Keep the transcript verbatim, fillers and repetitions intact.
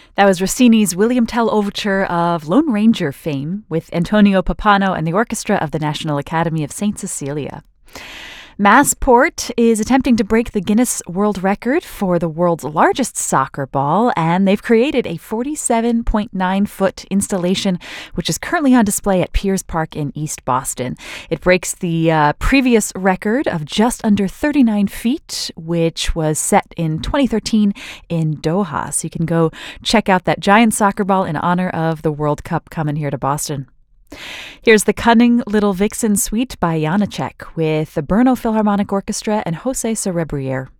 That was Rossini's William Tell overture of Lone Ranger fame with Antonio Pappano and the orchestra of the National Academy of Saint Cecilia. Massport is attempting to break the Guinness World Record for the world's largest soccer ball, and they've created a forty-seven point nine foot installation, which is currently on display at Piers Park in East Boston. It breaks the uh, previous record of just under thirty-nine feet, which was set in twenty thirteen in Doha. So you can go check out that giant soccer ball in honor of the World Cup coming here to Boston. Here's The Cunning Little Vixen Suite by Janacek with the Brno Philharmonic Orchestra and Jose Cerebrier.